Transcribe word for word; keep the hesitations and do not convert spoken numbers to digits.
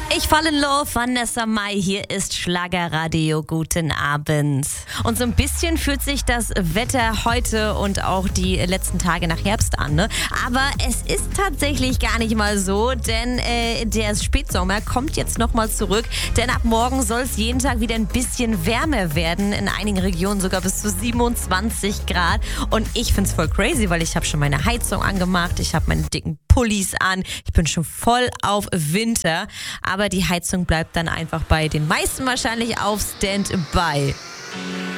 Ich fall in love, Vanessa Mai, hier ist Schlagerradio, guten Abend. Und so ein bisschen fühlt sich das Wetter heute und auch die letzten Tage nach Herbst an, ne? Aber es ist tatsächlich gar nicht mal so, denn äh, der Spätsommer kommt jetzt nochmal zurück, denn ab morgen soll es jeden Tag wieder ein bisschen wärmer werden, in einigen Regionen sogar bis zu siebenundzwanzig Grad. Und ich find's voll crazy, weil ich habe schon meine Heizung angemacht, ich habe meine dicken Pullis an, ich bin schon voll auf Winter, aber die Heizung bleibt dann einfach bei den meisten wahrscheinlich auf Standby.